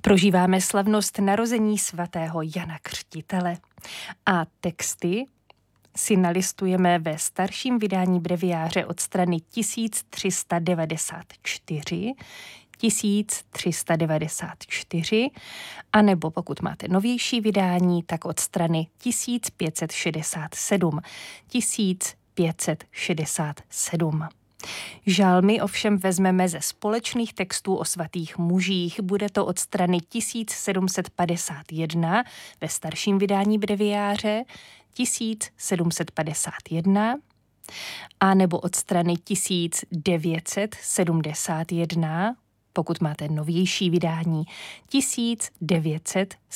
Prožíváme slavnost narození svatého Jana Křtitele a texty si nalistujeme ve starším vydání breviáře od strany 1394, anebo pokud máte novější vydání, tak od strany 1567. Žalmy ovšem vezmeme ze společných textů o svatých mužích. Bude to od strany 1751 ve starším vydání breviáře, 1751, a nebo od strany 1971, pokud máte novější vydání, 1971.